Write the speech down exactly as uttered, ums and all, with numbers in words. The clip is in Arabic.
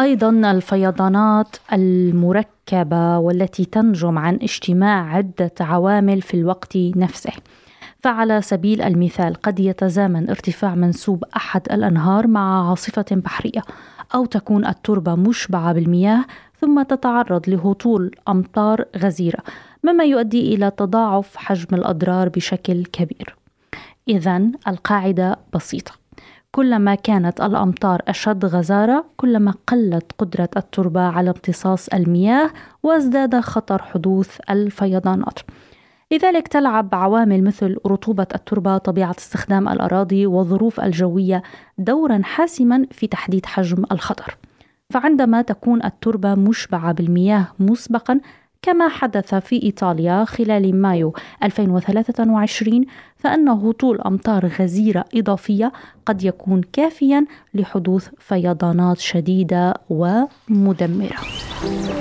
أيضا الفيضانات المركبة والتي تنجم عن اجتماع عدة عوامل في الوقت نفسه. فعلى سبيل المثال قد يتزامن ارتفاع منسوب أحد الأنهار مع عاصفة بحرية، أو تكون التربة مشبعة بالمياه ثم تتعرض لهطول أمطار غزيرة، مما يؤدي إلى تضاعف حجم الأضرار بشكل كبير. إذن القاعدة بسيطة: كلما كانت الأمطار أشد غزارة كلما قلت قدرة التربة على امتصاص المياه وازداد خطر حدوث الفيضانات. لذلك تلعب عوامل مثل رطوبة التربة، طبيعة استخدام الأراضي، والظروف الجوية دورا حاسما في تحديد حجم الخطر. فعندما تكون التربة مشبعة بالمياه مسبقا كما حدث في إيطاليا خلال مايو ألفين وثلاثة وعشرين، فإن هطول أمطار غزيرة إضافية قد يكون كافيا لحدوث فيضانات شديدة ومدمرة.